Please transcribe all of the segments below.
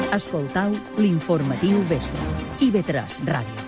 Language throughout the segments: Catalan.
Escoltau l'informatiu Vespre. IB3 Ràdio.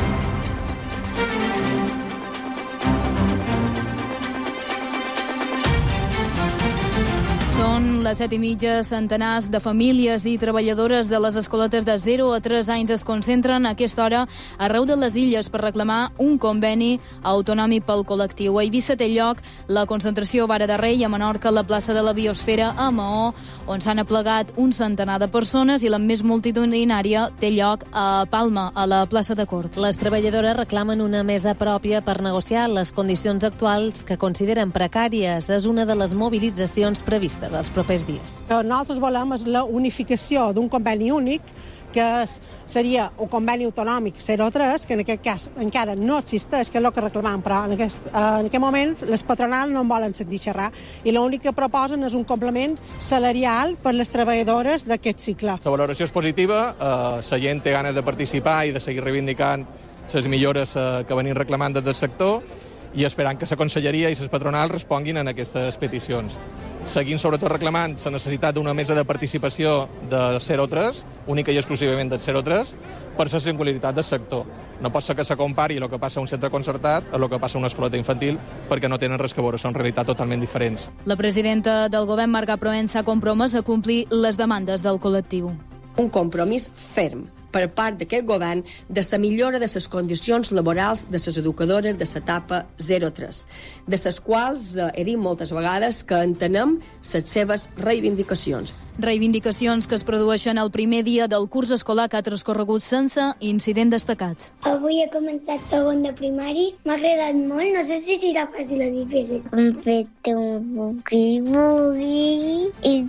Són les 7:30. Centenars de famílies i treballadores de les escoletes de 0 a 3 anys es concentren a aquesta hora arreu de les illes per reclamar un conveni autonòmic pel col·lectiu. A Eivissa té lloc la concentració Vara de Rei, a Menorca a la plaça de la Biosfera, a Maó, on s'han aplegat un centenar de persones, i la més multitudinària té lloc a Palma, a la plaça de Cort. Les treballadores reclamen una mesa pròpia per negociar les condicions actuals que consideren precàries. És una de les mobilitzacions previstes els propers dies. El que nosaltres volem és la unificació d'un conveni únic, que seria un conveni autonòmic 03, que en aquest cas encara no existeix, que és el que reclamem, però en aquest moment les patronals no en volen sentir xerrar, i l'únic que proposen és un complement salarial per les treballadores d'aquest cicle. La valoració és positiva, la gent té ganes de participar i de seguir reivindicant les millores que venim reclamant des del sector, i esperant que la conselleria i les patronals responguin en aquestes peticions. Seguint sobretot reclamant la necessitat d'una mesa de participació de 03, única i exclusivament del 03, per la singularitat del sector. No pot ser que se compari el que passa a un centre concertat a el que passa a una escoleta infantil, perquè no tenen res que veure, són realitats totalment diferents. La presidenta del govern, Marga Proen, s'ha compromès a complir les demandes del col·lectiu. Un compromís ferm per part d'aquest govern de la millora de les condicions laborals de les educadores de l'etapa 03, de les quals he dit moltes vegades que entenem les seves reivindicacions. Reivindicacions que es produeixen el primer dia del curs escolar, que ha transcorregut sense incident destacat. Avui he començat segon de primari, m'ha agradat molt, no sé si serà fàcil o difícil. Hem fet un bugui-bugui i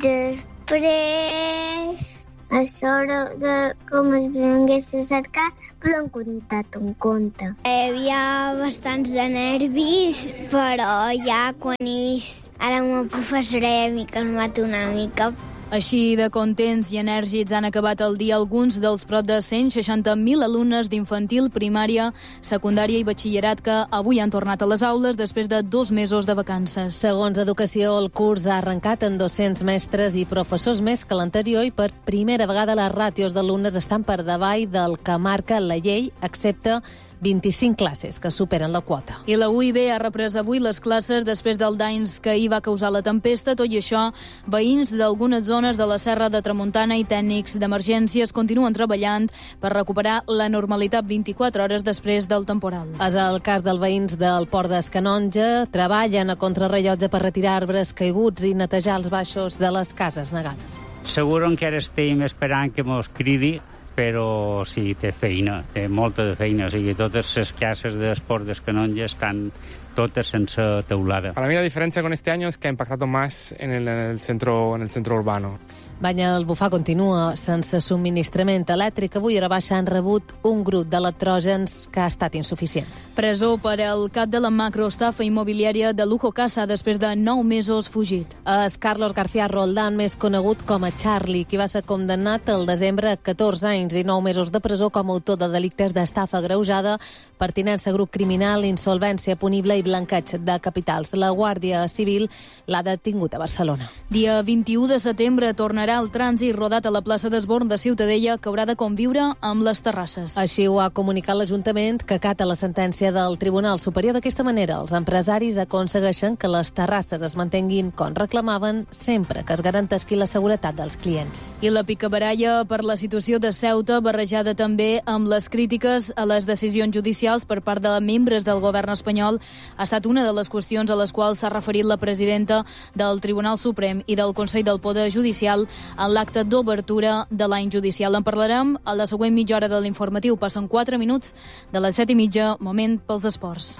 després, a sobre de com es vengués a cercar, l'han contat un conte. Hi havia bastants de nervis, però ja quan he vist ara una professora i mi calmat una mica. Així de contents i enèrgics han acabat el dia alguns dels prop de 160.000 alumnes d'infantil, primària, secundària i batxillerat que avui han tornat a les aules després de 2 mesos de vacances. Segons Educació, el curs ha arrencat amb 200 mestres i professors més que l'anterior, i per primera vegada les ràtios d'alumnes estan per davall del que marca la llei, excepte 25 classes que superen la quota. I la UIB ha reprès avui les classes després del danys que hi va causar la tempesta. Tot i això, veïns d'algunes zones de la Serra de Tramuntana i tècnics d'emergències continuen treballant per recuperar la normalitat 24 hores després del temporal. És el cas dels veïns del Port d'Escanonja. Treballen a contrarrellotge per retirar arbres caiguts i netejar els baixos de les cases negades. Segur encara estem esperant que mos cridi, però sí, té feina, té molta de feina. O sigui, totes les cases del Port d'Escanonja estan totes sense teulada. Para mí la diferencia con este año es que ha impactado más en el centro urbano. Banyalbufar continua sense subministrament elèctric. Avui a la baixa han rebut un grup d'electrògens que ha estat insuficient. Presó per al cap de la macroestafa immobiliària de Lujo Casa després de 9 mesos fugit. És Carlos García Roldán, més conegut com a Charlie, qui va ser condemnat el desembre a 14 anys i 9 mesos de presó com a autor de delictes d'estafa agreujada, pertinença a grup criminal, insolvència punible i blanqueig de capitals. La Guàrdia Civil l'ha detingut a Barcelona. Dia 21 de setembre tornarà el trànsit rodat a la plaça d'Esborn de Ciutadella, que haurà de conviure amb les terrasses. Així ho ha comunicat l'Ajuntament, que acata la sentència del Tribunal Superior. D'aquesta manera, els empresaris aconsegueixen que les terrasses es mantenguin com reclamaven, sempre que es garanteixi la seguretat dels clients. I la picabaralla per la situació de Ceuta, barrejada també amb les crítiques a les decisions judicials per part de membres del govern espanyol, ha estat una de les qüestions a les quals s'ha referit la presidenta del Tribunal Suprem i del Consell del Poder Judicial en l'acte d'obertura de l'any judicial. En parlarem a la següent mitja hora de l'informatiu. Passen 4 minuts de les 7:30, moment pels esports.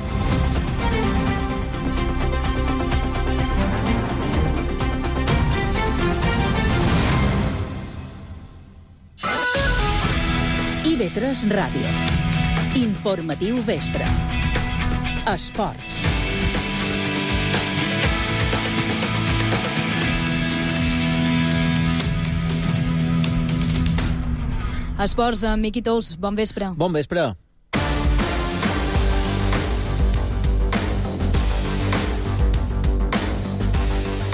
IB3 Ràdio. Informatiu Vespre. Esports. Esports amb Miqui Tous. Bon vespre. Bon vespre.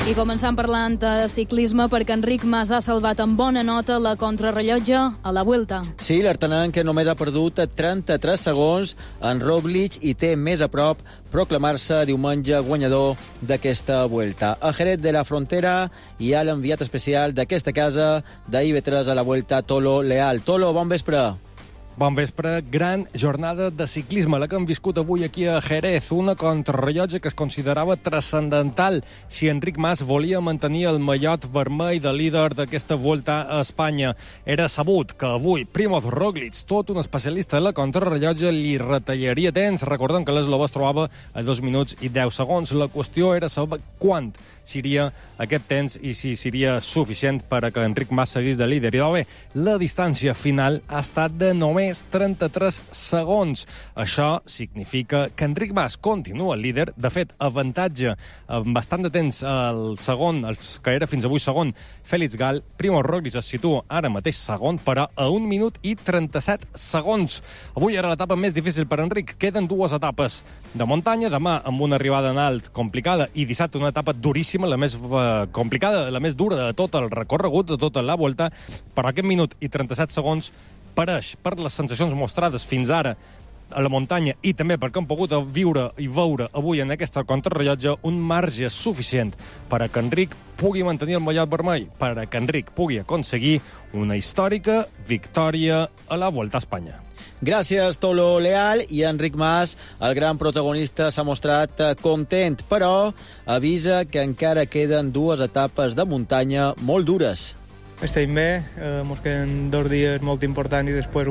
I començant parlant de ciclisme, perquè Enric Mas ha salvat amb bona nota la contrarrellotge a la Vuelta. Sí, l'artanenc que només ha perdut 33 segons en Roglic i té més a prop proclamar-se diumenge guanyador d'aquesta Vuelta. A Jerez de la Frontera hi ha l'enviat especial d'aquesta casa d'IV3 a la Vuelta, Tolo Leal. Tolo, bon vespre. Bon vespre, gran jornada de ciclisme, la que hem viscut avui aquí a Jerez, una contrarrellotge que es considerava transcendental si Enric Mas volia mantenir el mallot vermell de líder d'aquesta Volta a Espanya. Era sabut que avui Primoz Roglic, tot un especialista de la contrarrellotge, li retallaria temps. Recordem que l'eslova es trobava a 2 minuts i 10 segons. La qüestió era saber quant seria aquest temps i si seria suficient per a que Enric Mas seguís de líder. I bé, la distància final ha estat de només 33 segons. Això significa que Enric Mas continua líder. De fet, avantatge amb bastant de temps el segon, el que era fins avui segon, Félix Gal. Primoz Roglic es situa ara mateix segon, però a 1 minut i 37 segons. Avui era l'etapa més difícil per Enric. Queden 2 etapes de muntanya. Demà amb una arribada en alt complicada i dissabte una etapa duríssima, la més complicada, la més dura de tot el recorregut, de tota la Volta. Però aquest minut i 37 segons pareix, per les sensacions mostrades fins ara a la muntanya i també perquè hem pogut viure i veure avui en aquesta contrarrellotge, un marge suficient per a que Enric pugui mantenir el mallot vermell, per a que Enric pugui aconseguir una històrica victòria a la Volta a Espanya. Gràcies, Tolo Leal. I Enric Mas, el gran protagonista, s'ha mostrat content, però avisa que encara queden 2 etapes de muntanya molt dures. Estem bé, ens queden 2 dies molt importants i després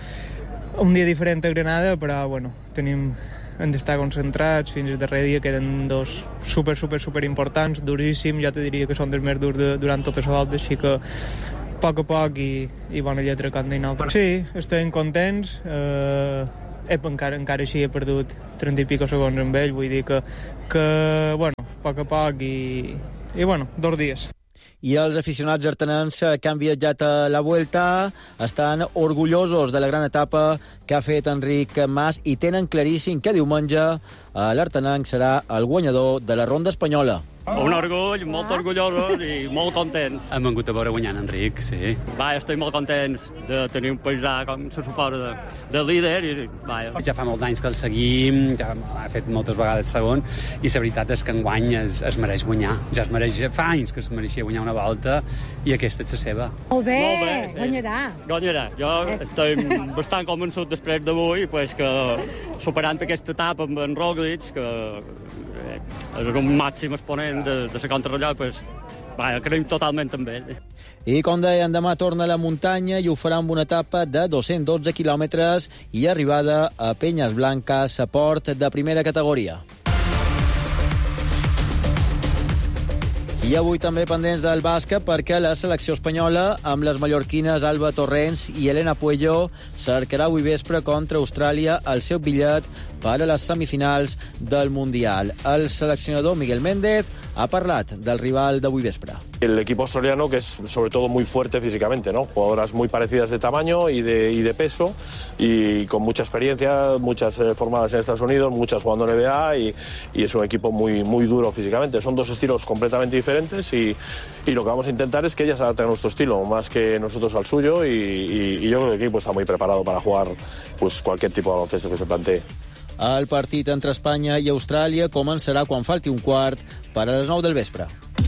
un dia diferent a Granada, però bueno, hem d'estar concentrats. Fins al darrer dia queden 2 super importants, duríssims. Ja te diria que són dels més durs durant tota la volta, així que a poc i bona lletra com deien altres. Sí, estem contents. Encara així he perdut 30 i pico segons amb ell, vull dir que bueno, a poc i bueno, 2 dies. I els aficionats artanencs que han viatjat a la Vuelta estan orgullosos de la gran etapa que ha fet Enric Mas i tenen claríssim que diumenge l'artanenc serà el guanyador de la ronda espanyola. Un orgull, molt orgullosos i molt contents. Hem vingut a veure guanyant Enric, sí. Estic molt contents de tenir un paisà com se suposa de líder. Ja fa molts anys que el seguim, ja ha fet moltes vegades segon, i la veritat és que enguany es mereix guanyar. Ja es mereix, fa anys que es mereixia guanyar una volta, i aquesta és la seva. Molt bé, sí. Guanyarà. Jo estic bastant convençut després d'avui que superant aquesta etapa amb en Roglic, que és un màxim exponent de la contrarrellotge, creiem totalment en ell. I com deien, demà torna a la muntanya i ho farà amb una etapa de 212 quilòmetres i arribada a Penyes Blanques, a port de primera categoria. I avui també pendents del bàsquet, perquè la selecció espanyola, amb les mallorquines Alba Torrents i Elena Puello, cercarà avui vespre contra Austràlia el seu bitllet per a les semifinals del Mundial. El seleccionador Miguel Méndez ha parlat del rival d'avui vespre. El equipo australiano, que es sobre todo muy fuerte físicamente, ¿no? Jugadoras muy parecidas de tamaño y de peso, y con mucha experiencia, muchas formadas en Estados Unidos, muchas jugando en NBA, y es un equipo muy duro físicamente. Son 2 estilos completamente diferentes, y lo que vamos a intentar es que ellas adapten a nuestro estilo, más que nosotros al suyo, y yo creo que el equipo está muy preparado para jugar cualquier tipo de baloncesto que se plantee. El partit entre Espanya i Austràlia començarà quan falti un quart per a les 9 del vespre.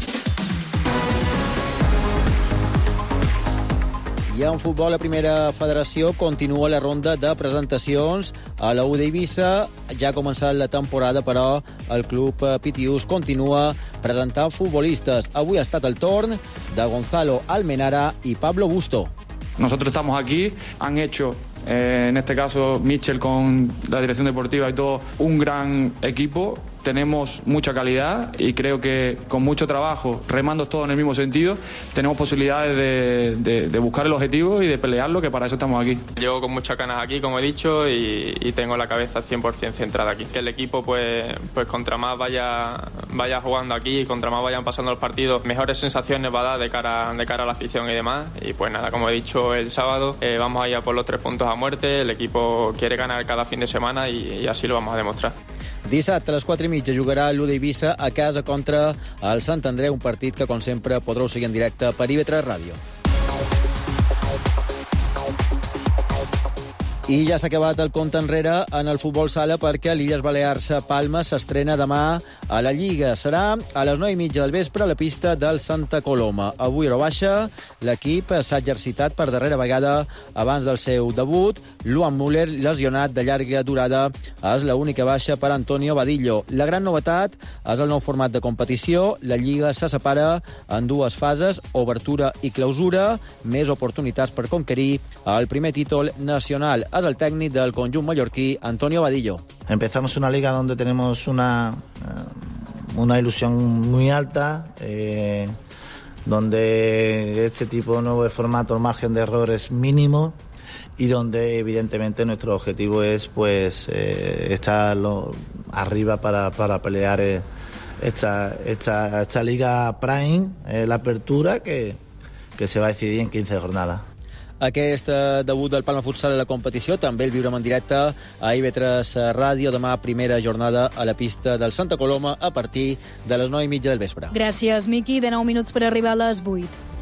I en futbol, la primera federació continua la ronda de presentacions. A la U d'Eivissa ja ha començat la temporada, però el club Pitius continua presentant futbolistes. Avui ha estat el torn de Gonzalo Almenara i Pablo Busto. Nosotros estamos aquí, han hecho, en este caso Michel con la dirección deportiva y todo, un gran equipo. Tenemos mucha calidad y creo que con mucho trabajo, remando todos en el mismo sentido, tenemos posibilidades de buscar el objetivo y de pelearlo, que para eso estamos aquí. Llego con muchas ganas aquí, como he dicho, y tengo la cabeza 100% centrada aquí. Que el equipo, pues contra más vaya jugando aquí y contra más vayan pasando los partidos, mejores sensaciones va a dar de cara a la afición y demás. Y pues nada, como he dicho el sábado, vamos a ir a por los 3 puntos a muerte. El equipo quiere ganar cada fin de semana y así lo vamos a demostrar. Dissabte a les 4:30 jugarà l'U d'Eivissa a casa contra el Sant Andreu, un partit que, com sempre, podreu seguir en directe per IB3 Ràdio. I ja s'ha acabat el compte enrere en el futbol sala perquè l'Illes Balears Palma s'estrena demà a la Lliga. Serà a les 9:30 del vespre a la pista del Santa Coloma. Avui a baixa, l'equip s'ha exercitat per darrera vegada abans del seu debut. Luan Müller, lesionat de llarga durada, és l'única baixa per Antonio Badillo. La gran novetat és el nou format de competició. La Lliga se separa en dues fases, obertura i clausura, més oportunitats per conquerir el primer títol nacional. És el tècnic del conjunt mallorquí, Antonio Badillo. Empezamos una liga donde tenemos una ilusión muy alta, donde este tipo de nuevo formato, el margen de error es mínimo y donde evidentemente nuestro objetivo es estar arriba para pelear esta liga Prime, la apertura que se va a decidir en 15 jornadas. Aquest debut del Palma Futsal a la competició també el viurem en directe a IB3 Ràdio. Demà, primera jornada a la pista del Santa Coloma a partir de les 9:30 del vespre. Gràcies, Miqui. De 9 minuts per arribar a les 8.